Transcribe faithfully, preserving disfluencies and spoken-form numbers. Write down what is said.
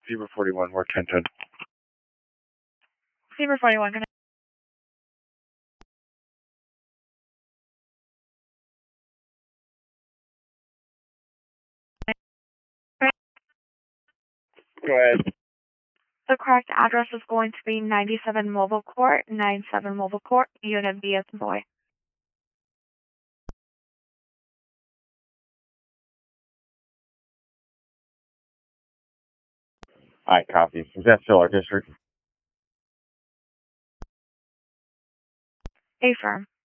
Zebra forty-one, work ten ten. Zebra forty-one, good night. Go ahead. The correct address is going to be ninety-seven Mobile Court, ninety-seven Mobile Court, Unit B as in boy. Alright, copy. Is that still our district? Affirm.